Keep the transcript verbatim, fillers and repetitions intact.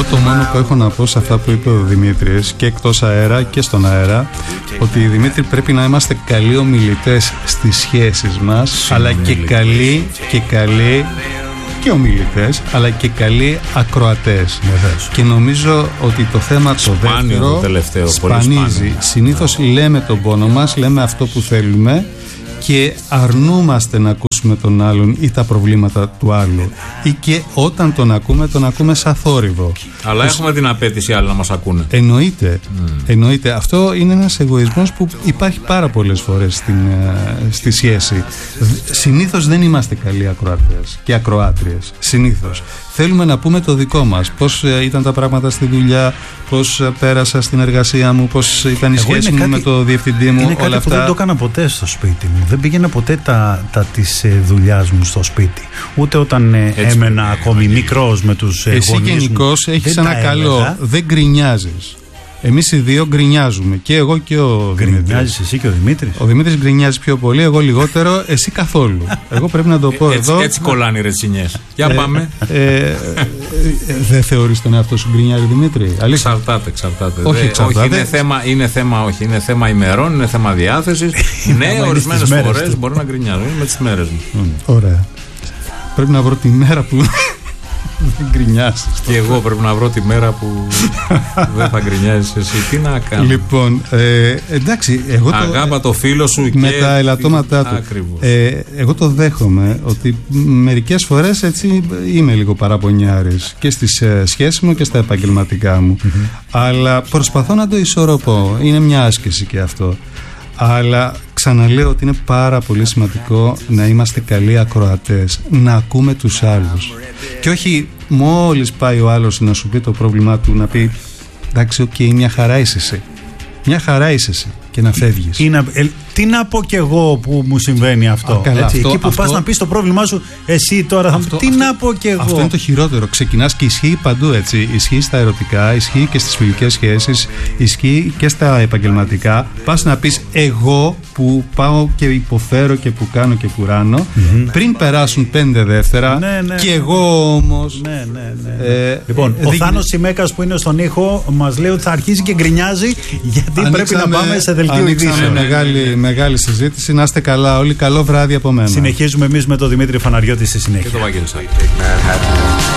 το μόνο που έχω να πω σε αυτά που είπε ο Δημήτρης, και εκτός αέρα και στον αέρα, ότι Δημήτρη πρέπει να είμαστε καλοί ομιλητές στις σχέσεις μας, αλλά και καλοί και καλοί και ομιλητές, αλλά και καλοί ακροατές. Βεβαίως. Και νομίζω ότι το θέμα το δεύτερο το τελευταίο, σπανίζει. Συνήθως λέμε τον πόνο μας, λέμε αυτό που θέλουμε και αρνούμαστε να ακούσουμε τον άλλον ή τα προβλήματα του άλλου, ή και όταν τον ακούμε, τον ακούμε σαν θόρυβο. Αλλά Πώς... έχουμε την απέτηση άλλοι να μας ακούνε. Εννοείται, mm. εννοείται. Αυτό είναι ένας εγωισμός που υπάρχει πάρα πολλές φορές στην, στη σχέση. Συνήθως δεν είμαστε καλοί ακροατές και ακροάτριες. Συνήθως θέλουμε να πούμε το δικό μας. Πώς ήταν τα πράγματα στη δουλειά, πώς πέρασα στην εργασία μου, πώς ήταν η σχέση μου κάτι, με το διευθυντή μου, είναι όλα κάτι αυτά. Που δεν το έκανα ποτέ στο σπίτι μου. Δεν πήγαινα ποτέ τα, τα της ε, δουλειάς μου στο σπίτι. Ούτε όταν ε, έμενα ε, ακόμη ε, μικρός με τους ε, εσύ γονείς μου. Εσύ γενικώς έχεις ένα καλό, έλεγα. Δεν γκρινιάζεις. Εμείς οι δύο γκρινιάζουμε, και εγώ και ο Δημήτρης. Γκρινιάζεις εσύ και ο Δημήτρης? Ο Δημήτρης γκρινιάζει πιο πολύ, εγώ λιγότερο, εσύ καθόλου. Εγώ πρέπει να το πω έτσι, εδώ. Έτσι κολλάνε οι ρετσινιές. Για ε, πάμε. Ε, ε, ε, δεν θεωρείς τον εαυτό σου γκρινιάζει, Δημήτρη? Εξαρτάται, εξαρτάται. Όχι, εξαρτάται. Όχι, είναι θέμα, είναι θέμα, όχι, είναι θέμα ημερών, είναι θέμα διάθεσης. Ναι, ορισμένες φορές μπορεί να γκρινιάζω. Είναι με τις μέρες μου. Ωραία. Πρέπει να βρω τη μέρα που δεν γκρινιάζεις. Και εγώ πρέπει να βρω τη μέρα που δεν θα γκρινιάζεις εσύ. Τι να κάνω. Λοιπόν, ε, εντάξει, εγώ το, αγάπα το φίλο σου με και τα ελαττώματά του. Ε, εγώ το δέχομαι ότι μερικές φορές έτσι είμαι λίγο παραπονιάρης και στις ε, σχέσεις μου και στα επαγγελματικά μου. Mm-hmm. Αλλά προσπαθώ να το ισορροπώ. Είναι μια άσκηση και αυτό. Αλλά ξαναλέω ότι είναι πάρα πολύ σημαντικό να είμαστε καλοί ακροατές, να ακούμε τους άλλους. Και όχι μόλις πάει ο άλλος να σου πει το πρόβλημά του, να πει εντάξει, οκ, okay, μια χαρά είσαι εσύ. Μια χαρά είσαι εσύ, και να φεύγεις. Να, ε, τι να πω κι εγώ που μου συμβαίνει αυτό. Α, καλά, έτσι, αυτό εκεί που αυτό, πας να πεις το πρόβλημά σου, εσύ τώρα θα αυτό, τι αυτό, να πω κι εγώ. Αυτό είναι το χειρότερο. Ξεκινάς και ισχύει παντού, έτσι. Ισχύει στα ερωτικά, ισχύει και στις φιλικές σχέσεις, ισχύει και στα επαγγελματικά. Πας να πεις εγώ που πάω και υποφέρω και που κάνω και που ράνω, mm-hmm. πριν περάσουν πέντε δεύτερα, ναι, ναι, και εγώ όμως. Ναι, ναι, ναι. Ε, λοιπόν, ε, ο δι... Θάνος Σιμέκας που είναι στον ήχο μας λέει ότι θα αρχίσει και γκρινιάζει, γιατί ανοίξαμε, πρέπει να πάμε σε δελτίο ειδήσεων. Μεγάλη, μεγάλη συζήτηση. Να είστε καλά όλοι. Καλό βράδυ από μένα. Συνεχίζουμε εμείς με τον Δημήτρη Φαναριώτη στη συνέχεια. Και το Βαγγέλη Σάκη.